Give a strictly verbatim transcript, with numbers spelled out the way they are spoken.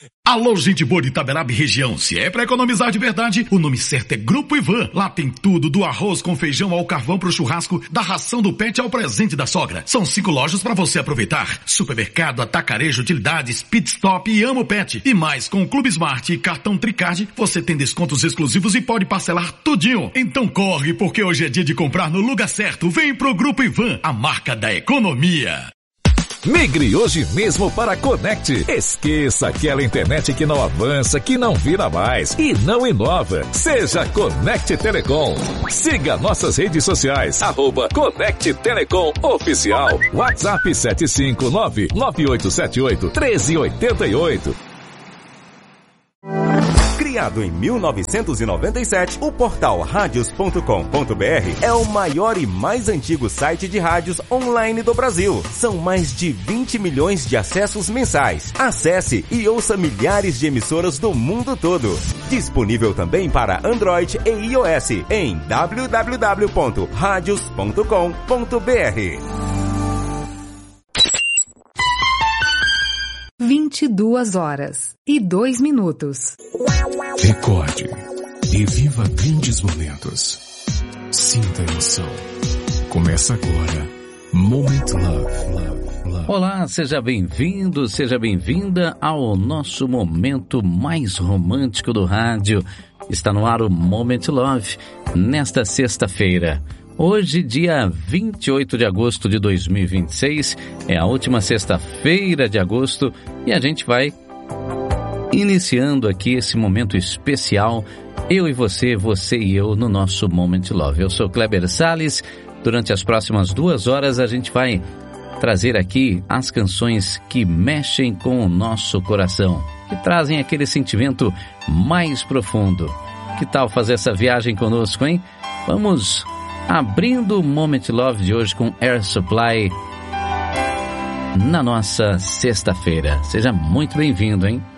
Alô, gente boa de Itaberaba e região. Se é pra economizar de verdade, o nome certo é Grupo Ivan. Lá tem tudo, do arroz com feijão ao carvão pro churrasco, da ração do pet ao presente da sogra. São cinco lojas pra você aproveitar. Supermercado, atacarejo, utilidades, pit stop e Amo Pet. E mais, com o Clube Smart e cartão Tricard, você tem descontos exclusivos e pode parcelar tudinho. Então corre, porque hoje é dia de comprar no lugar certo. Vem pro Grupo Ivan, a marca da economia. Migre hoje mesmo para Conect. Esqueça aquela internet que não avança, que não vira mais e não inova. Seja Conect Telecom. Siga nossas redes sociais, arroba Conect Telecom Oficial. WhatsApp sete cinco nove nove oito sete oito três oito oito. Criado em mil novecentos e noventa e sete, o portal radios ponto com ponto br é o maior e mais antigo site de rádios online do Brasil. São mais de vinte milhões de acessos mensais. Acesse e ouça milhares de emissoras do mundo todo. Disponível também para Android e iOS em w w w ponto radios ponto com ponto br. vinte e duas horas e dois minutos. Recorde e viva grandes momentos. Sinta a emoção. Começa agora Moment Love. Love, Love. Olá, seja bem-vindo, seja bem-vinda ao nosso momento mais romântico do rádio. Está no ar o Moment Love, nesta sexta-feira. Hoje, dia vinte e oito de agosto de dois mil e vinte e seis, é a última sexta-feira de agosto e a gente vai iniciando aqui esse momento especial, eu e você, você e eu, no nosso Moment Love. Eu sou Kleber Salles. Durante as próximas duas horas a gente vai trazer aqui as canções que mexem com o nosso coração, que trazem aquele sentimento mais profundo. Que tal fazer essa viagem conosco, hein? Vamos abrindo o Moment Love de hoje com Air Supply na nossa sexta-feira. Seja muito bem-vindo, hein?